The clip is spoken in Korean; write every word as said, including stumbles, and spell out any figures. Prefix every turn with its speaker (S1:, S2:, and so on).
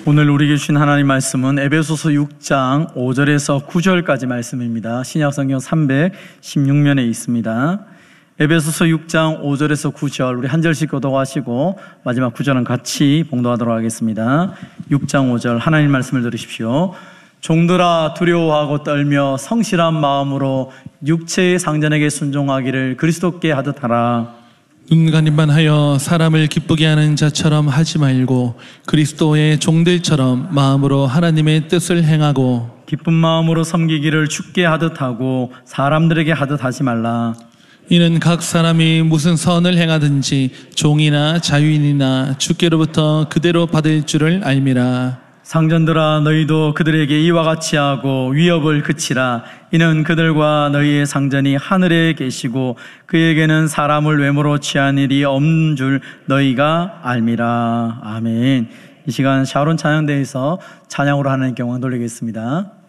S1: 오늘 우리에게 주신 하나님 말씀은 에베소서 육 장 오 절에서 구 절까지 말씀입니다. 신약성경 삼백십육 면에 있습니다. 에베소서 육 장 오 절에서 구 절, 우리 한 절씩 교독하시고 마지막 구 절은 같이 봉독하도록 하겠습니다. 육 장 오 절 하나님 말씀을 들으십시오. 종들아, 두려워하고 떨며 성실한 마음으로 육체의 상전에게 순종하기를 그리스도께 하듯 하라.
S2: 눈가림만 하여 사람을 기쁘게 하는 자처럼 하지 말고 그리스도의 종들처럼 마음으로 하나님의 뜻을 행하고
S1: 기쁜 마음으로 섬기기를 주께 하듯 하고 사람들에게 하듯 하지 말라.
S2: 이는 각 사람이 무슨 선을 행하든지 종이나 자유인이나 주께로부터 그대로 받을 줄을 알미라.
S1: 상전들아, 너희도 그들에게 이와 같이 하고 위협을 그치라. 이는 그들과 너희의 상전이 하늘에 계시고 그에게는 사람을 외모로 취한 일이 없는 줄 너희가 알미라. 아멘. 이 시간 샤론 찬양대에서 찬양으로 하나님께 영광 돌리겠습니다.